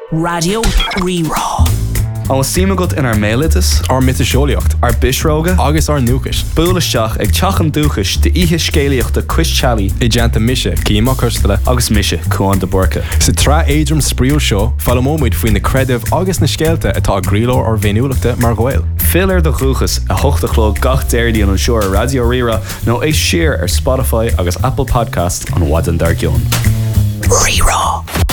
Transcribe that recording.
Radio Rerá. An símagat in ar mélitas, ar mit seolaíocht, ar bisróga, agus ar nuachas. Búlaisteach ag teachan dúchas de ihe scéalaíochta Chris I deanta mise, címa custala. agus mise chuan de borca. Sa tra éidrim spríú seo, fallamóid faoin na credibh agus na scéalta atá gríló ar bhéniúlachta mar ghail. Fill de chuchas a hochtachló gach déirdaí an seoir Radio Rerá nó é siar ar Spotify agus Apple Podcast an Wadan Dargion. Rerá.